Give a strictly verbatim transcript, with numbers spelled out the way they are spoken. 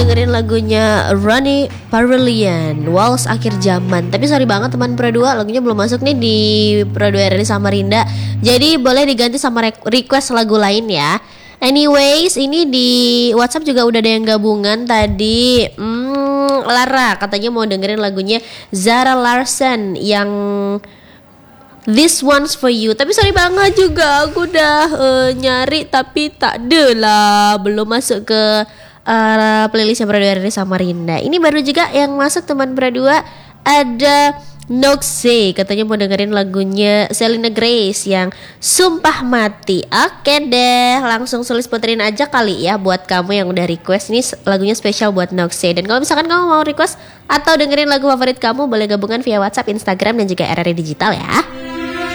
dengerin lagunya Ronnie Parilian, Waltz Akhir Zaman. Tapi sorry banget teman Pro dua, lagunya belum masuk nih di Pro dua R R I Samarinda. Jadi boleh diganti sama request lagu lain ya. Anyways, ini di WhatsApp juga udah ada yang gabungan tadi. Hmm, Lara katanya mau dengerin lagunya Zara Larsson yang This One's For You. Tapi sorry banget juga, aku udah uh, nyari tapi tak ada lah, belum masuk ke uh, playlist Pro dua R R I Samarinda. Ini baru juga yang masuk teman Pro dua, ada Noxe, katanya mau dengerin lagunya Selena Grace yang Sumpah Mati. Oke deh, langsung sulis puterin aja kali ya buat kamu yang udah request. Ini lagunya spesial buat Noxe. Dan kalau misalkan kamu mau request atau dengerin lagu favorit kamu, boleh gabungan via WhatsApp, Instagram, dan juga R R I Digital ya.